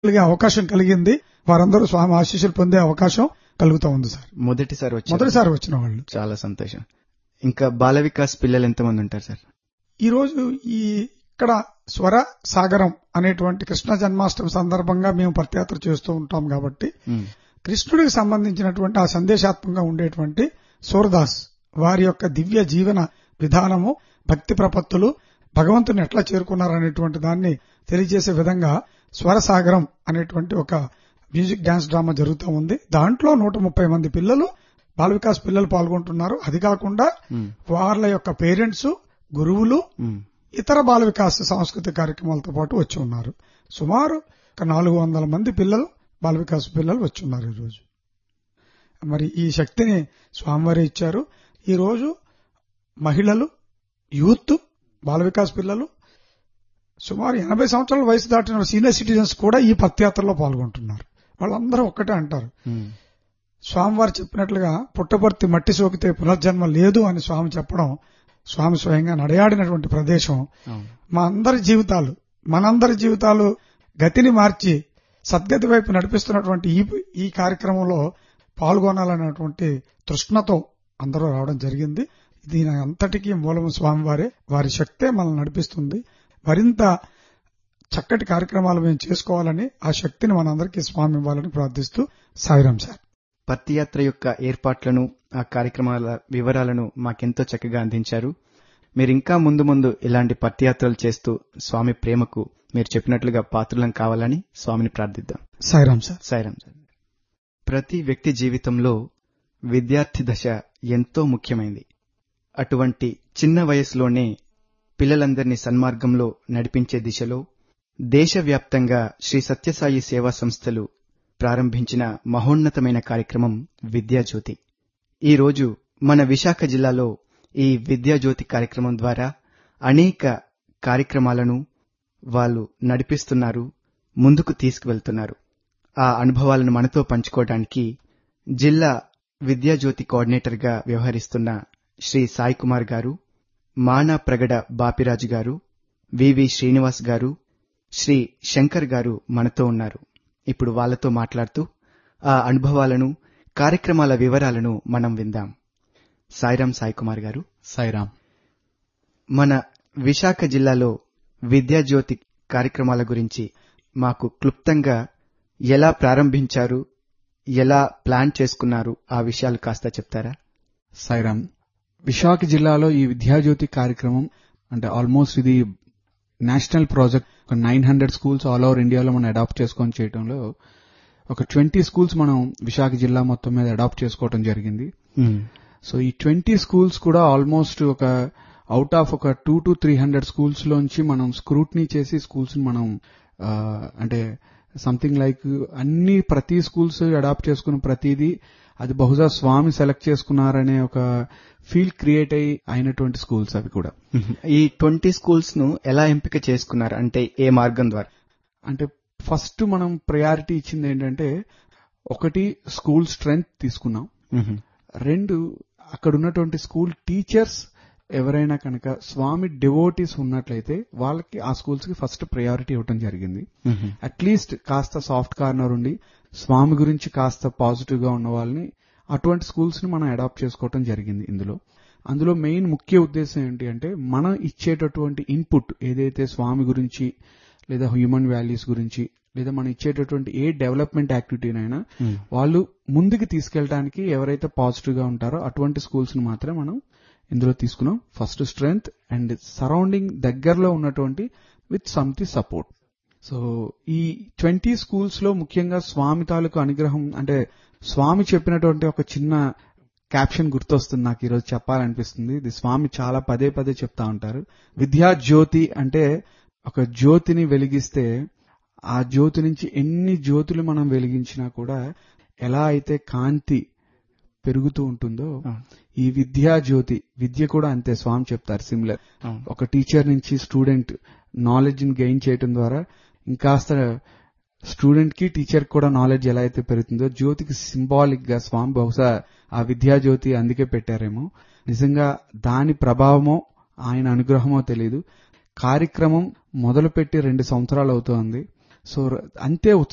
కలిగే అవకాశం కలిగింది. వారందరూ స్వామి ఆశీస్సులు పొందే అవకాశం కలుగుతా ఉంది సార్. మొదటిసారి వచ్చిన వాళ్ళు. చాలా సంతోషం. ఇంకా బాల వికాస్ పిల్లలు ఎంతమంది ఉంటారు సార్? ఈ రోజు ఇక్కడ స్వర సాగరం అనేటువంటి కృష్ణ జన్మాష్టమి సందర్భంగా మేము పథయాత్ర చేస్తూ ఉంటాం కాబట్టి కృష్ణుడికి సంబంధించినటువంటి ఆ సందేశాత్మకంగా ఉండేటువంటి సూరదాస్ వారి యొక్క దివ్య జీవన విధానము, భక్తి ప్రపత్తులు, భగవంతుని ఎట్లా చేరుకున్నారనేటువంటి దాన్ని తెలియజేసే విధంగా స్వరసాగరం అనేటువంటి ఒక మ్యూజిక్ డాన్స్ డ్రామా జరుగుతూ ఉంది. దాంట్లో 130 మంది పిల్లలు, బాల వికాస్ పిల్లలు పాల్గొంటున్నారు. అది కాకుండా వాళ్ళ యొక్క పేరెంట్స్, గురువులు, ఇతర బాల వికాస్ సాంస్కృతిక కార్యక్రమాలతో పాటు వచ్చి ఉన్నారు. సుమారు 400 మంది పిల్లలు, బాల వికాస్ పిల్లలు వచ్చి ఉన్నారు ఈరోజు. మరి ఈ శక్తిని స్వామివారి ఇచ్చారు. ఈరోజు మహిళలు, యూత్, బాల వికాస్ పిల్లలు, సుమారు 80 సంవత్సరాల వయసు దాటిన సీనియర్ సిటిజన్స్ కూడా ఈ పథయాత్రలో పాల్గొంటున్నారు. వాళ్ళందరూ ఒక్కటే అంటారు, స్వామివారు చెప్పినట్లుగా పుట్టపర్తి మట్టి సోకితే పునర్జన్మ లేదు అని స్వామి చెప్పడం, స్వామి స్వయంగా నడయాడినటువంటి ప్రదేశం. మనందరి జీవితాలు గతిని మార్చి సద్గతి వైపు నడిపిస్తున్నటువంటి ఈ కార్యక్రమంలో పాల్గొనాలనేటువంటి తృష్ణతో అందరూ రావడం జరిగింది. దీని అంతటికీ మూలము స్వామివారే. వారి శక్తే మనల్ని నడిపిస్తుంది. మరింత చక్కటి కార్యక్రమాలు మేము చేసుకోవాలని, ఆ శక్తిని మనందరికీ స్వామి ఇవ్వాలని ప్రార్థిస్తూ సాయిరాం సార్. పథయాత్ర యొక్క ఏర్పాట్లను, ఆ కార్యక్రమాల వివరాలను మాకెంతో చక్కగా అందించారు. మీరు ఇంకా ముందు ఇలాంటి పథయాత్రలు చేస్తూ స్వామి ప్రేమకు మీరు చెప్పినట్లుగా పాత్రులం కావాలని స్వామిని ప్రార్థిద్దాం. సాయిరాం సార్. సాయిరాం సార్. ప్రతి వ్యక్తి జీవితంలో విద్యార్థి దశ ఎంతో ముఖ్యమైంది. అటువంటి చిన్న వయసులోనే పిల్లలందరినీ సన్మార్గంలో నడిపించే దిశలో దేశవ్యాప్తంగా శ్రీ సత్యసాయి సేవా సంస్థలు ప్రారంభించిన మహోన్నతమైన కార్యక్రమం విద్యాజ్యోతి. ఈరోజు మన విశాఖ జిల్లాలో ఈ విద్యాజ్యోతి కార్యక్రమం ద్వారా అనేక కార్యక్రమాలను వాళ్ళు నడిపిస్తున్నారు, ముందుకు తీసుకువెళ్తున్నారు. ఆ అనుభవాలను మనతో పంచుకోవడానికి జిల్లా విద్యాజ్యోతి కోఆర్డినేటర్గా వ్యవహరిస్తున్న శ్రీ సాయి కుమార్ గారు, మానా ప్రగడ బాపిరాజు గారు, వివి శ్రీనివాస్ గారు, శ్రీ శంకర్ గారు మనతో ఉన్నారు. ఇప్పుడు వాళ్లతో మాట్లాడుతూ ఆ అనుభవాలను, కార్యక్రమాల వివరాలను మనం విందాం. సాయిరాం సాయి కుమార్ గారు. సాయిరాం. మన విశాఖ జిల్లాలో విద్యాజ్యోతి కార్యక్రమాల గురించి మాకు క్లుప్తంగా ఎలా ప్రారంభించారు, ఎలా ప్లాన్ చేసుకున్నారు, ఆ విషయాలు కాస్త చెప్తారా? సాయిరాం. విశాఖ జిల్లాలో ఈ విద్యాజ్యోతి కార్యక్రమం అంటే ఆల్మోస్ట్ ఇది నేషనల్ ప్రాజెక్ట్. ఒక 900 స్కూల్స్ ఆల్ ఓవర్ ఇండియాలో మనం అడాప్ట్ చేసుకొని చేయడంలో ఒక 20 స్కూల్స్ మనం విశాఖ జిల్లా మొత్తం మీద అడాప్ట్ చేసుకోవడం జరిగింది. సో ఈ 20 స్కూల్స్ కూడా ఆల్మోస్ట్ ఒక అవుట్ ఆఫ్ ఒక 200 to 300 స్కూల్స్ లోంచి మనం స్క్రూట్నీ చేసి స్కూల్స్ మనం అంటే సంథింగ్ లైక్ ప్రతి స్కూల్స్ అడాప్ట్ చేసుకున్న ప్రతిదీ అది బహుశా స్వామి సెలెక్ట్ చేసుకున్నారనే ఒక ఫీల్ క్రియేట్ అయినటువంటి స్కూల్స్ అవి కూడా. ఈ 20 స్కూల్స్ ను ఎలా ఎంపిక చేసుకున్నారు, అంటే ఏ మార్గం ద్వారా? అంటే ఫస్ట్ మనం ప్రయారిటీ ఇచ్చింది ఏంటంటే, ఒకటి స్కూల్ స్ట్రెంగ్త్ తీసుకున్నాం, 2 అక్కడ ఉన్నటువంటి స్కూల్ టీచర్స్ ఎవరైనా కనుక స్వామి డివోటీస్ ఉన్నట్లయితే వాళ్ళకి ఆ స్కూల్స్ కి ఫస్ట్ ప్రయారిటీ ఇవ్వడం జరిగింది. అట్లీస్ట్ కాస్త సాఫ్ట్ కార్నర్ ఉండి స్వామి గురించి కాస్త పాజిటివ్ గా ఉన్న వాళ్ళని, అటువంటి స్కూల్స్ ని మనం అడాప్ట్ చేసుకోవటం జరిగింది. అందులో మెయిన్ ముఖ్య ఉద్దేశం ఏంటి అంటే, మనం ఇచ్చేటటువంటి ఇన్పుట్ ఏదైతే స్వామి గురించి లేదా హ్యూమన్ వాల్యూస్ గురించి లేదా మనం ఇచ్చేటటువంటి ఏ డెవలప్మెంట్ యాక్టివిటీనైనా వాళ్ళు ముందుకు తీసుకెళ్ళడానికి ఎవరైతే పాజిటివ్ గా ఉంటారో అటువంటి స్కూల్స్ ని మాత్రమే మనం ఇందులో తీసుకున్నాం. ఫస్ట్ స్ట్రెంగ్త్ అండ్ సరౌండింగ్ దగ్గరలో ఉన్నటువంటి విత్ సంథింగ్ సపోర్ట్. సో ఈ 20 స్కూల్స్ లో ముఖ్యంగా స్వామి తాలూకు అనుగ్రహం అంటే స్వామి చెప్పినటువంటి ఒక చిన్న క్యాప్షన్ గుర్తొస్తుంది నాకు ఈరోజు చెప్పాలనిపిస్తుంది. ఇది స్వామి చాలా పదే చెప్తా ఉంటారు. విద్యా జ్యోతి అంటే ఒక జ్యోతిని వెలిగిస్తే ఆ జ్యోతి నుంచి ఎన్ని జ్యోతులు మనం వెలిగించినా కూడా ఎలా అయితే కాంతి పెరుగుతూ ఉంటుందో ఈ విద్యా జ్యోతి, విద్య కూడా అంతే. స్వామి చెప్తారు సిమిలర్. ఒక టీచర్ నుంచి స్టూడెంట్ నాలెడ్జ్ ని గెయిన్ చేయడం ద్వారా ఇంకాస్త స్టూడెంట్ కి టీచర్ కూడా నాలెడ్జ్ ఎలా అయితే పెరుగుతుందో, జ్యోతికి సింబాలిక్ గా స్వామి బహుశా ఆ విద్యా జ్యోతి అందుకే పెట్టారేమో. నిజంగా దాని ప్రభావమో ఆయన అనుగ్రహమో తెలియదు. కార్యక్రమం మొదలుపెట్టి 2 సంవత్సరాలు అవుతోంది. సో అంతే